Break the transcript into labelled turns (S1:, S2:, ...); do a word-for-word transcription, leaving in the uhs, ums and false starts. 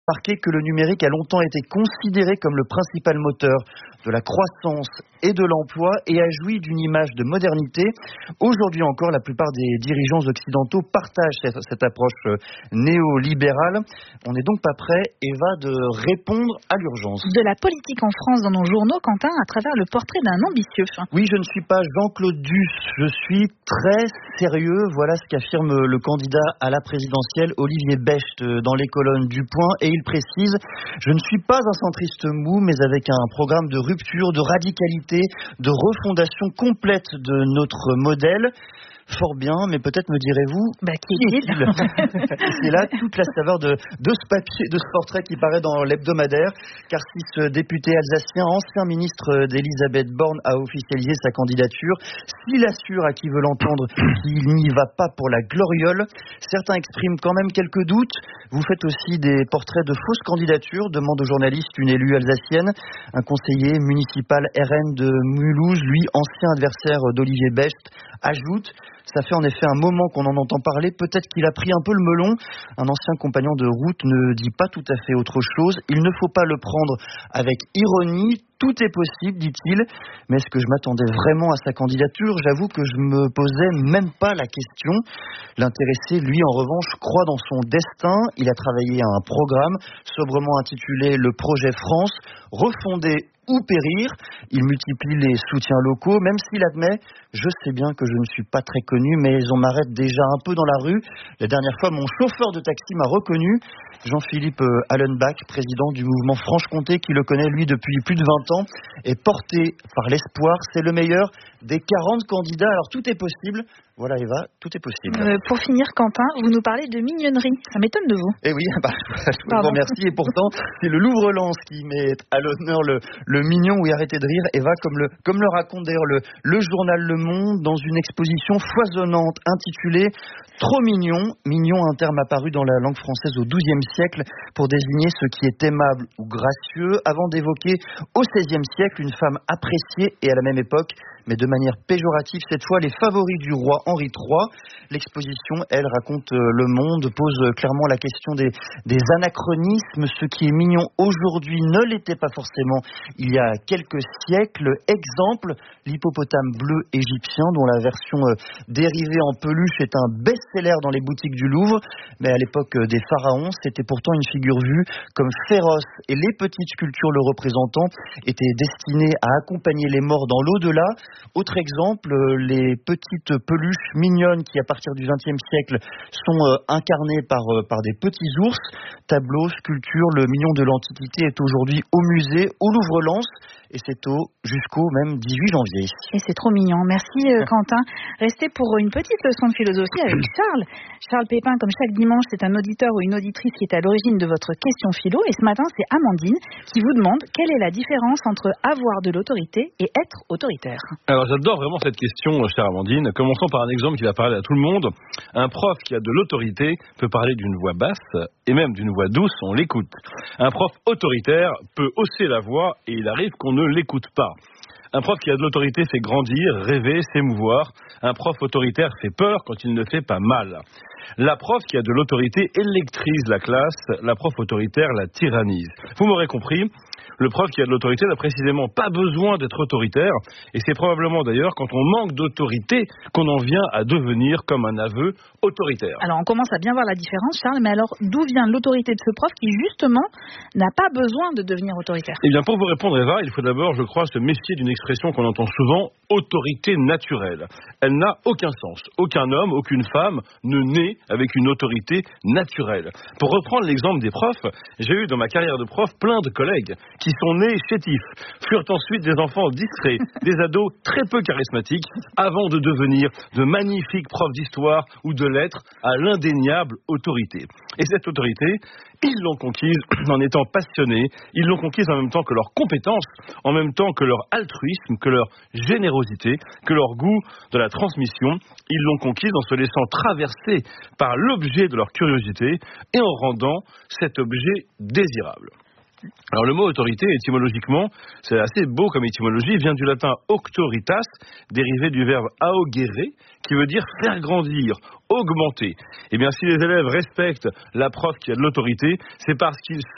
S1: Marqué que le numérique a longtemps été considéré comme le principal moteur de la croissance et de l'emploi et a joui d'une image de modernité. Aujourd'hui encore, la plupart des dirigeants occidentaux partagent cette, cette approche néolibérale. On n'est donc pas prêt, Eva, de répondre à l'urgence.
S2: De la politique en France dans nos journaux, Quentin, à travers le portrait d'un ambitieux.
S1: Oui, je ne suis pas Jean-Claude Duss, je suis très sérieux. Voilà ce qu'affirme le candidat à la présidentielle, Olivier Becht, dans les colonnes du Point. Et il précise, je ne suis pas un centriste mou, mais avec un programme de rupture, de radicalité, de refondation complète de notre modèle. Fort bien, mais peut-être me direz-vous,
S2: bah, qui est-il ?
S1: C'est là toute la saveur de, de ce papier, de ce portrait qui paraît dans l'hebdomadaire, car si ce député alsacien, ancien ministre d'Elisabeth Borne, a officialisé sa candidature, s'il assure à qui veut l'entendre qu'il n'y va pas pour la gloriole, certains expriment quand même quelques doutes. Vous faites aussi des portraits de fausses candidatures, demande aux journalistes une élue alsacienne, un conseiller municipal R N de Mulhouse, lui ancien adversaire d'Olivier Becht, ajoute: ça fait en effet un moment qu'on en entend parler, peut-être qu'il a pris un peu le melon. Un ancien compagnon de route ne dit pas tout à fait autre chose. Il ne faut pas le prendre avec ironie. Tout est possible, dit-il. Mais est-ce que je m'attendais vraiment à sa candidature ? J'avoue que je me posais même pas la question. L'intéressé, lui, en revanche, croit dans son destin. Il a travaillé à un programme sobrement intitulé Le Projet France, refonder ou périr. Il multiplie les soutiens locaux, même s'il admet: je sais bien que je ne suis pas très connu, mais on m'arrête déjà un peu dans la rue. La dernière fois, mon chauffeur de taxi m'a reconnu. Jean-Philippe Hallenbach, président du mouvement Franche-Comté, qui le connaît, lui, depuis plus de vingt ans, est porté par l'espoir. C'est le meilleur des quarante candidats. Alors, tout est possible. Voilà, Eva, tout est possible.
S2: Euh, pour finir, Quentin, vous nous parlez de mignonnerie. Ça m'étonne de vous.
S1: Eh oui, bah, je vous remercie. Et pourtant, c'est le Louvre-Lens qui met à l'honneur le, le mignon. Oui, arrêtez de rire, Eva, comme le, comme le raconte d'ailleurs le, le journal Le Monde, dans une exposition foisonnante intitulée Trop mignon. Mignon, un terme apparu dans la langue française au douzième siècle pour désigner ce qui est aimable ou gracieux, avant d'évoquer au seizième siècle une femme appréciée et à la même époque, mais de manière péjorative cette fois, les favoris du roi Henri trois. L'exposition, elle, raconte le monde, pose clairement la question des, des anachronismes. Ce qui est mignon aujourd'hui ne l'était pas forcément il y a quelques siècles. Exemple, l'hippopotame bleu égyptien, dont la version dérivée en peluche est un best-seller dans les boutiques du Louvre. Mais à l'époque des pharaons, c'était pourtant une figure vue comme féroce, et les petites sculptures le représentant étaient destinées à accompagner les morts dans l'au-delà. Autre exemple, les petites peluches mignonnes qui, à partir du vingtième siècle, sont incarnées par, par des petits ours. Tableaux, sculptures, le mignon de l'Antiquité est aujourd'hui au musée, au Louvre-Lens, et c'est au jusqu'au même dix-huit janvier.
S2: Et c'est trop mignon. Merci euh, Quentin. Restez pour une petite leçon de philosophie avec Charles. Charles Pépin, comme chaque dimanche, c'est un auditeur ou une auditrice qui est à l'origine de votre question philo. Et ce matin, c'est Amandine qui vous demande quelle est la différence entre avoir de l'autorité et être autoritaire.
S3: Alors j'adore vraiment cette question, chère Amandine. Commençons par un exemple qui va parler à tout le monde. Un prof qui a de l'autorité peut parler d'une voix basse et même d'une voix douce, on l'écoute. Un prof autoritaire peut hausser la voix et il arrive qu'on ne l'écoute pas. Un prof qui a de l'autorité fait grandir, rêver, s'émouvoir. Un prof autoritaire fait peur quand il ne fait pas mal. La prof qui a de l'autorité électrise la classe, la prof autoritaire la tyrannise. Vous m'aurez compris, le prof qui a de l'autorité n'a précisément pas besoin d'être autoritaire, et c'est probablement d'ailleurs quand on manque d'autorité qu'on en vient à devenir comme un aveu autoritaire.
S2: Alors on commence à bien voir la différence, Charles, mais alors d'où vient l'autorité de ce prof qui justement n'a pas besoin de devenir autoritaire ?
S3: Eh bien pour vous répondre, Eva, il faut d'abord, je crois, se méfier d'une expression qu'on entend souvent, autorité naturelle. Elle n'a aucun sens. Aucun homme, aucune femme ne naît avec une autorité naturelle. Pour reprendre l'exemple des profs, j'ai eu dans ma carrière de prof plein de collègues qui sont nés chétifs, furent ensuite des enfants discrets, des ados très peu charismatiques, avant de devenir de magnifiques profs d'histoire ou de lettres à l'indéniable autorité. Et cette autorité, ils l'ont conquise en étant passionnés, ils l'ont conquise en même temps que leur compétence, en même temps que leur altruisme, que leur générosité, que leur goût de la transmission. Ils l'ont conquise en se laissant traverser par l'objet de leur curiosité et en rendant cet objet désirable. Alors le mot autorité, étymologiquement, c'est assez beau comme étymologie, vient du latin auctoritas, dérivé du verbe augere, qui veut dire faire grandir, augmenter. Eh bien, si les élèves respectent la prof qui a de l'autorité, c'est parce qu'ils